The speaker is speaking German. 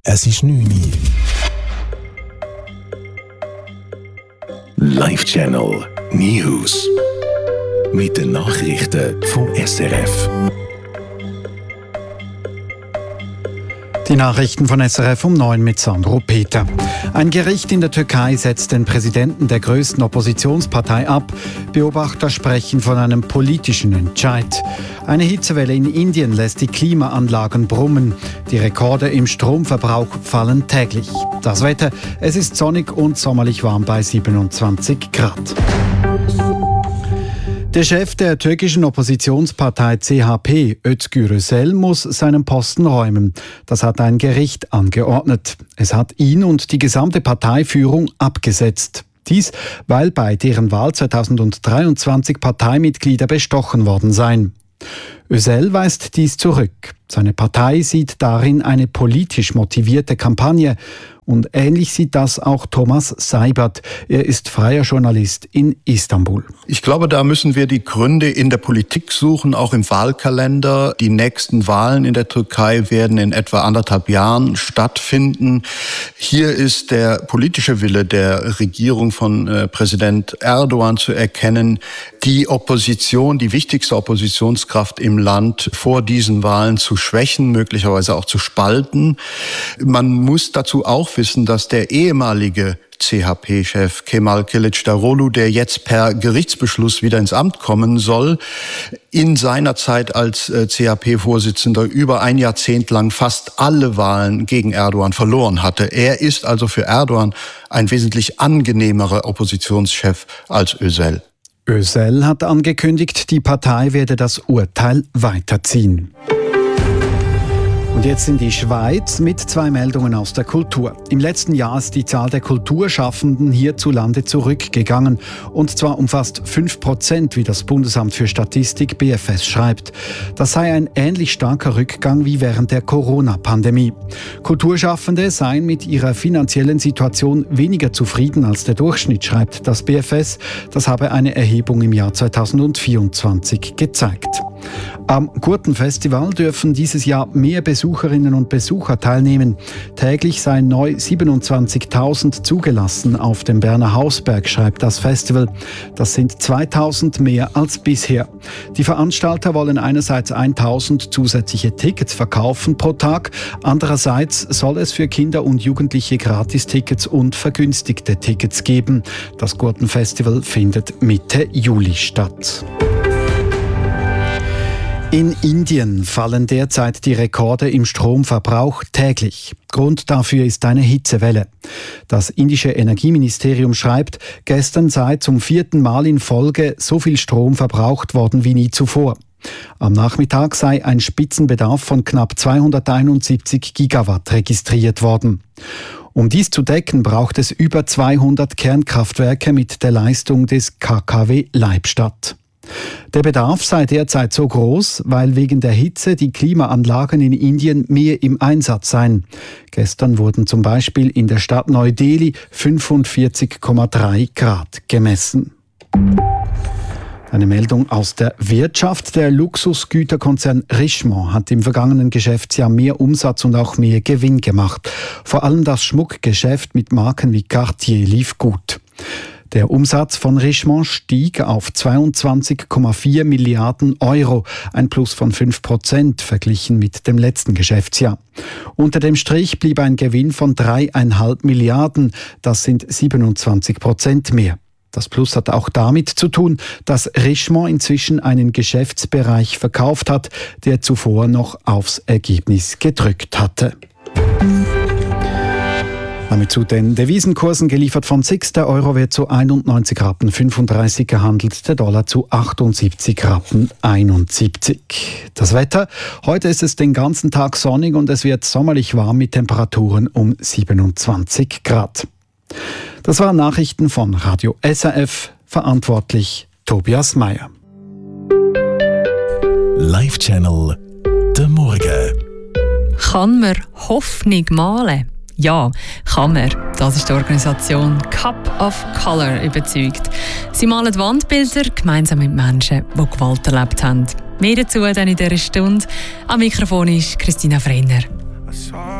Es ist 9 Uhr. Live-Channel News. Mit den Nachrichten vom SRF. Die Nachrichten von SRF um 9 mit Sandro Peter. Ein Gericht in der Türkei setzt den Präsidenten der größten Oppositionspartei ab. Beobachter sprechen von einem politischen Entscheid. Eine Hitzewelle in Indien lässt die Klimaanlagen brummen. Die Rekorde im Stromverbrauch fallen täglich. Das Wetter: Es ist sonnig und sommerlich warm bei 27 Grad. Der Chef der türkischen Oppositionspartei CHP, Özgür Özel, muss seinen Posten räumen. Das hat ein Gericht angeordnet. Es hat ihn und die gesamte Parteiführung abgesetzt. Dies, weil bei deren Wahl 2023 Parteimitglieder bestochen worden seien. Özel weist dies zurück. Seine Partei sieht darin eine politisch motivierte Kampagne. Und ähnlich sieht das auch Thomas Seibert. Er ist freier Journalist in Istanbul. Ich glaube, da müssen wir die Gründe in der Politik suchen, auch im Wahlkalender. Die nächsten Wahlen in der Türkei werden in etwa 1,5 Jahren stattfinden. Hier ist der politische Wille der Regierung von Präsident Erdogan zu erkennen, die Opposition, die wichtigste Oppositionskraft im Land vor diesen Wahlen zu schwächen, möglicherweise auch zu spalten. Man muss dazu auch wissen, dass der ehemalige CHP-Chef Kemal Kılıçdaroğlu, der jetzt per Gerichtsbeschluss wieder ins Amt kommen soll, in seiner Zeit als CHP-Vorsitzender über ein Jahrzehnt lang fast alle Wahlen gegen Erdogan verloren hatte. Er ist also für Erdogan ein wesentlich angenehmerer Oppositionschef als Özel. Özel hat angekündigt, die Partei werde das Urteil weiterziehen. Und jetzt in die Schweiz mit 2 Meldungen aus der Kultur. Im letzten Jahr ist die Zahl der Kulturschaffenden hierzulande zurückgegangen. Und zwar um fast 5%, wie das Bundesamt für Statistik BFS schreibt. Das sei ein ähnlich starker Rückgang wie während der Corona-Pandemie. Kulturschaffende seien mit ihrer finanziellen Situation weniger zufrieden als der Durchschnitt, schreibt das BFS. Das habe eine Erhebung im Jahr 2024 gezeigt. Am Gurtenfestival dürfen dieses Jahr mehr Besucherinnen und Besucher teilnehmen. Täglich seien neu 27.000 zugelassen auf dem Berner Hausberg, schreibt das Festival. Das sind 2.000 mehr als bisher. Die Veranstalter wollen einerseits 1.000 zusätzliche Tickets verkaufen pro Tag. Andererseits soll es für Kinder und Jugendliche Gratistickets und vergünstigte Tickets geben. Das Gurtenfestival findet Mitte Juli statt. In Indien fallen derzeit die Rekorde im Stromverbrauch täglich. Grund dafür ist eine Hitzewelle. Das indische Energieministerium schreibt, gestern sei zum 4. Mal in Folge so viel Strom verbraucht worden wie nie zuvor. Am Nachmittag sei ein Spitzenbedarf von knapp 271 Gigawatt registriert worden. Um dies zu decken, braucht es über 200 Kernkraftwerke mit der Leistung des KKW Leibstadt. Der Bedarf sei derzeit so groß, weil wegen der Hitze die Klimaanlagen in Indien mehr im Einsatz seien. Gestern wurden zum Beispiel in der Stadt Neu-Delhi 45,3 Grad gemessen. Eine Meldung aus der Wirtschaft. Der Luxusgüterkonzern Richemont hat im vergangenen Geschäftsjahr mehr Umsatz und auch mehr Gewinn gemacht. Vor allem das Schmuckgeschäft mit Marken wie Cartier lief gut. Der Umsatz von Richemont stieg auf 22,4 Milliarden Euro, ein Plus von 5% verglichen mit dem letzten Geschäftsjahr. Unter dem Strich blieb ein Gewinn von 3,5 Milliarden, das sind 27% mehr. Das Plus hat auch damit zu tun, dass Richemont inzwischen einen Geschäftsbereich verkauft hat, der zuvor noch aufs Ergebnis gedrückt hatte. Damit zu den Devisenkursen geliefert von SIX. Der Euro wird zu 91,35 Rappen gehandelt, der Dollar zu 78,71 Rappen. Das Wetter: Heute ist es den ganzen Tag sonnig und es wird sommerlich warm mit Temperaturen um 27 Grad. Das waren Nachrichten von Radio SRF, verantwortlich Tobias Meyer. Live-Channel der Morgen. Kann man Hoffnung malen? Ja, kann man. Das ist die Organisation Cup of Color überzeugt. Sie malen Wandbilder gemeinsam mit Menschen, die Gewalt erlebt haben. Mehr dazu dann in dieser Stunde. Am Mikrofon ist Christina Freiner.